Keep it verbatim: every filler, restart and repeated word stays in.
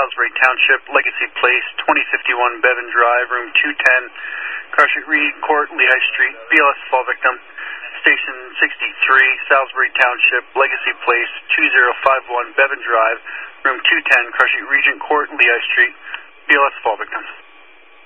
Salisbury Township, Legacy Place, twenty fifty-one Bevan Drive, room two ten, Car Street, Reed Court, Lehigh Street, B L S fall victim. Station sixty-three, Salisbury Township, Legacy Place, two zero five one Bevan Drive, room two ten, Car Street, Regent Court, Lehigh Street, B L S fall victim.